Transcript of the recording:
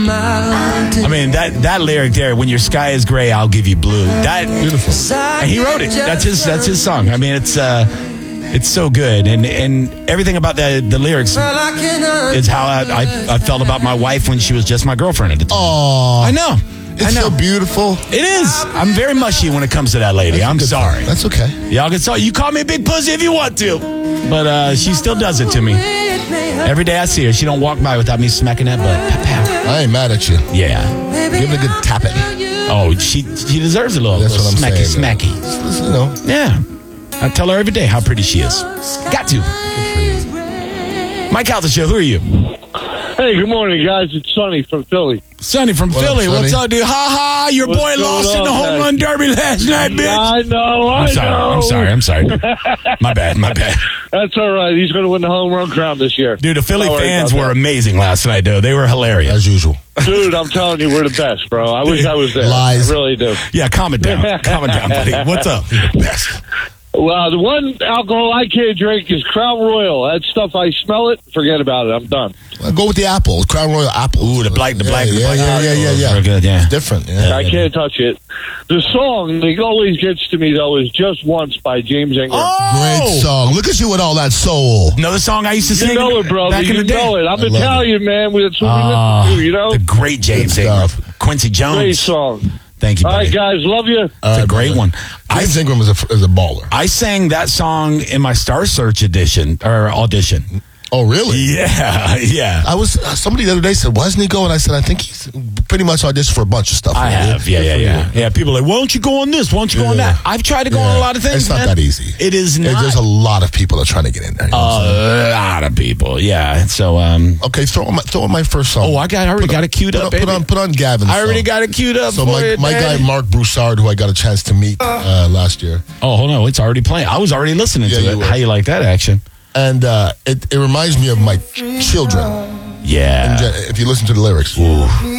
I mean, that lyric there, when your sky is gray, I'll give you blue. That Beautiful. And he wrote it. That's his song. I mean, it's so good. And everything about the lyrics is how I felt about my wife when she was just my girlfriend at the time. Oh, I know. it's so beautiful. It is. I'm very mushy when it comes to that lady. I'm sorry. That's okay. Y'all can sorry. You call me a big pussy if you want to. But she still does it to me. Every day I see her, she don't walk by without me smacking that butt. Pow, pow. I ain't mad at you. Yeah. Give it a good tapping. Oh, she deserves a little, That's what I'm smacky, saying. smacky. You know. Yeah. I tell her every day how pretty she is. Got to. Mike Calta Show, who are you? Hey, good morning, guys. It's Sonny from Philly. Sonny from What up, Philly. Sonny? What's up, dude? Ha ha, your What's boy going lost in the on, home man? run derby last night, bitch. I know. I'm sorry. My bad. That's all right. He's going to win the home run crown this year. Dude, the Philly Don't worry fans about were that. amazing last night, though. They were hilarious. As usual. Dude, I'm telling you, we're the best, bro. I wish I was there. Lies. I really do. Yeah, calm it down. Buddy. What's up? You're the best. Well, the one alcohol I can't drink is Crown Royal. That stuff, I smell it, forget about it. I'm done. Go with the apple. Crown Royal apple. Ooh, the black. Yeah. Real good, yeah. It's different. Yeah. I can't touch it. The song that always gets to me, though, is Just Once by James Ingram. Great song. Look at you with all that soul. Another song I used to sing. You know it, brother. Back in You the day. know it. I'm I love Italian, man. That's what we listen to, you know? The great James Good Ingram. stuff. Quincy Jones. Great song. Thank you, All buddy. right, guys. Love you. It's a great one. James Ingram is a baller. I sang that song in my Star Search audition. Oh, really? Yeah. I was somebody the other day said, "Why doesn't he go?" And I said, "I think he's pretty much auditioned for a bunch of stuff." I have. Yeah. People are like, why don't you go on this? Why don't you go on that? I've tried to go on a lot of things. It's not man. that easy. It is not. There's a lot of people that are trying to get in there. You know what I'm saying? A lot of people. Yeah. So, Okay, throw on my first song. I already got it queued up, baby. Put on Gavin's I already song. got it queued up. So for my you, guy baby. Mark Broussard, who I got a chance to meet last year, Oh, hold on. It's already playing. I was already listening Yeah, to you it. were. How you like that action? and it reminds me of my children. Yeah. If you listen to the lyrics. Ooh.